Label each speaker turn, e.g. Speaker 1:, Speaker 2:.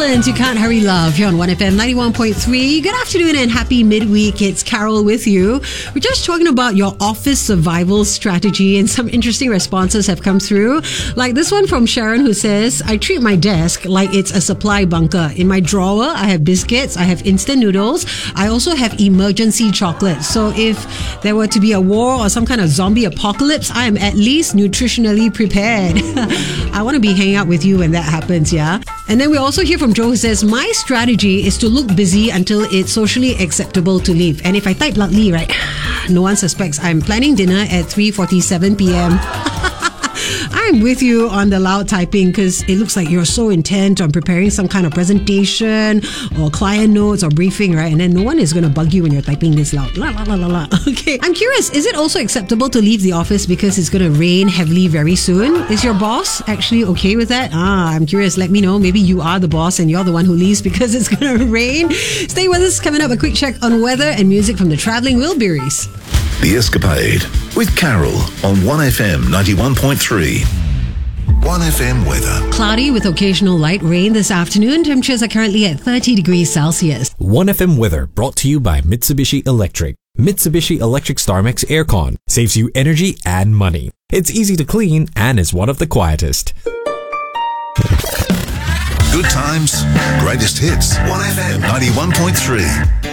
Speaker 1: Timbaland's You Can't Hurry Love here on 1FM 91.3. Good afternoon and happy midweek. It's Carol with you. We're just talking about your office survival strategy, and some interesting responses have come through. Like this one from Sharon, who says, I treat my desk like it's a supply bunker. In my drawer, I have biscuits, I have instant noodles, I also have emergency chocolates. So if there were to be a war or some kind of zombie apocalypse, I am at least nutritionally prepared. I want to be hanging out with you when that happens, yeah? And then we also hear from Joe, who says, my strategy is to look busy until it's socially acceptable to leave. And if I type loudly, right, no one suspects I'm planning dinner at 3:47 p.m. I'm with you on the loud typing because it looks like you're so intent on preparing some kind of presentation or client notes or briefing, right? And then no one is going to bug you when you're typing this loud. La, la, la, la, la. Okay. I'm curious, is it also acceptable to leave the office because it's going to rain heavily very soon? Is your boss actually okay with that? I'm curious. Let me know. Maybe you are the boss and you're the one who leaves because it's going to rain. Stay with us. Coming up, a quick check on weather and music from the Travelling Wilburys.
Speaker 2: The Escapade with Carol on 1FM 91.3. 1FM weather.
Speaker 1: Cloudy with occasional light rain this afternoon. Temperatures are currently at 30 degrees Celsius.
Speaker 3: 1FM weather brought to you by Mitsubishi Electric. Mitsubishi Electric StarMax Aircon saves you energy and money. It's easy to clean and is one of the quietest.
Speaker 2: Good times, greatest hits. 1FM 91.3.